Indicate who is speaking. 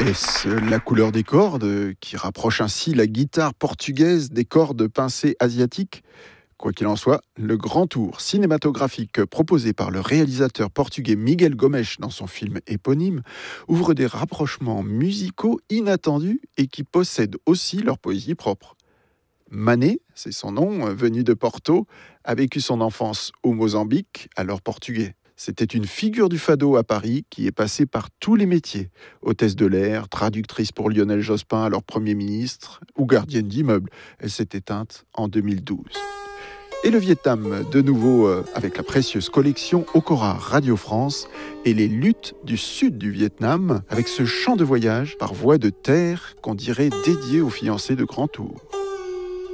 Speaker 1: Est-ce la couleur des cordes qui rapproche ainsi la guitare portugaise des cordes pincées asiatiques? Quoi qu'il en soit, le grand tour cinématographique proposé par le réalisateur portugais Miguel Gomes dans son film éponyme ouvre des rapprochements musicaux inattendus et qui possèdent aussi leur poésie propre. Mané, c'est son nom, venu de Porto, a vécu son enfance au Mozambique, alors portugais. C'était une figure du fado à Paris qui est passée par tous les métiers. Hôtesse de l'air, traductrice pour Lionel Jospin, alors Premier ministre, ou gardienne d'immeuble. Elle s'est éteinte en 2012. Et le Vietnam, de nouveau avec la précieuse collection Okora Radio France et les luttes du sud du Vietnam, avec ce chant de voyage par voie de terre qu'on dirait dédié aux fiancés de Grand Tour.